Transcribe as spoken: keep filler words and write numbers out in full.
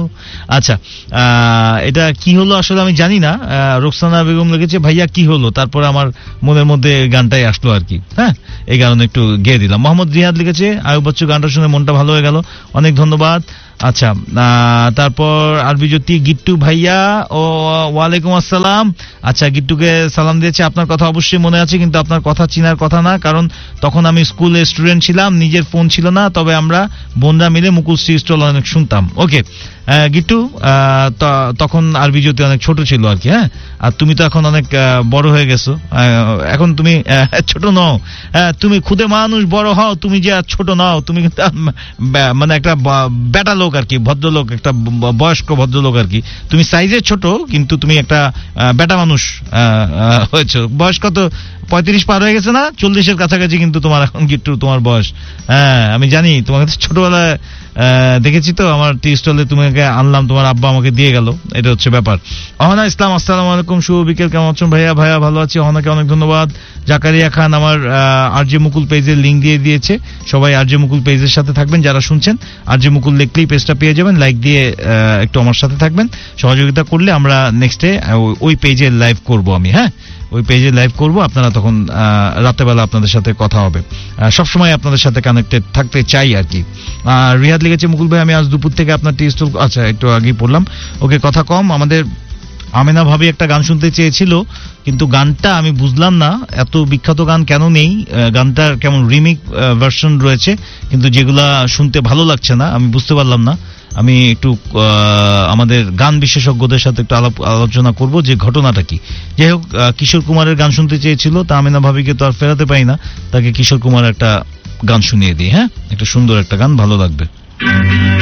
আচ্ছা, এটা কি হলো আসলে আমি জানি না। রোকসানা বেগম লিখেছে ভাইয়া কি হলো, তারপরে আমার মনের মধ্যে গানটাই আসলো আর কি। হ্যাঁ, এই কারণে একটু গেয়ে দিলাম। মোহাম্মদ রিয়াদ লিখেছে আয়ুব বাচ্চু গানটা শুনে মনটা ভালো হয়ে গেল, অনেক ধন্যবাদ। আচ্ছা, তারপর আরবি জ্যোতি গিট্টু ভাইয়া ও ওয়ালাইকুম আসসালাম। আচ্ছা, গিট্টুকে সালাম দিয়েছে। আপনার কথা অবশ্যই মনে আছে, কিন্তু আপনার কথা চিনার কথা না, কারণ তখন আমি স্কুলে স্টুডেন্ট ছিলাম, নিজের ফোন ছিল না, তবে আমরা বোনরা মিলে মুকুল শ্রী স্টল অনেক শুনতাম। ওকে গিট্টু, তখন আরবি জ্যোতি অনেক ছোট ছিল আর কি। হ্যাঁ, আর তুমি তো এখন অনেক বড় হয়ে গেছো, এখন তুমি ছোট নও, তুমি খুদে মানুষ, বড় হও, তুমি যে ছোট নও, তুমি কিন্তু মানে একটা বেটা লোক আর কি, ভদ্রলোক, একটা বয়স্ক ভদ্রলোক আর কি। তুমি সাইজে ছোট, কিন্তু তুমি একটা বেটা মানুষ হয়েছো। বয়স কত, পঁয়ত্রিশ পার হয়ে গেছে না, চল্লিশের কাছাকাছি কিন্তু তোমার এখন গিট্টু, তোমার বয়স। হ্যাঁ, আমি জানি, তোমাকে ছোটবেলায় দেখেছি তো, আমার টি স্টলে তোমাকে আনলাম, তোমার আব্বা আমাকে দিয়ে গেল, এটা হচ্ছে ব্যাপার। অহনা ইসলাম, আসসালামু আলাইকুম, শুভ বিকেল, কেমন আছেন ভাইয়া? ভাইয়া ভালো আছি। অহনাকে অনেক ধন্যবাদ। জাকারিয়া খান আমার আরজে মুকুল পেজের লিঙ্ক দিয়ে দিয়েছে, সবাই আরজে মুকুল পেজের সাথে থাকবেন। যারা শুনছেন আরজে মুকুল লিখলেই পেজটা পেয়ে যাবেন, লাইক দিয়ে একটু আমার সাথে থাকবেন, সহযোগিতা করলে আমরা নেক্সটে ওই পেজে লাইভ করব আমি। হ্যাঁ, ওই পেজে লাইভ করব, আপনারা তখন রাতেবেলা আপনাদের সাথে কথা হবে। সবসময় আপনাদের সাথে কানেক্টেড থাকতে চাই আর কি। রিহাদ লিখেছে মুকুল ভাই আমি আজ দুপুর থেকে আপনার টি স্টল, আচ্ছা একটু আগেই পড়লাম। ওকে, কথা কম। আমাদের আমেনা ভাবি একটা গান শুনতে চেয়েছিল, কিন্তু গানটা আমি বুঝলাম না, এত বিখ্যাত গান কেন নেই, গানটার কেমন রিমিক ভার্সন রয়েছে, কিন্তু যেগুলা শুনতে ভালো লাগছে না, আমি বুঝতে পারলাম না। আমি একটু আমাদের গান বিশেষজ্ঞদের সাথে একটু আলাপ আলোচনা করব যে ঘটনাটা কি। যাই হোক, কিশোর কুমারের গান শুনতে চেয়েছিল, তা আমেনা ভাবিকে তো আর ফেরাতে পারি না, তাকে কিশোর কুমার একটা গান শুনিয়ে দিই। হ্যাঁ, একটা সুন্দর একটা গান, ভালো লাগবে।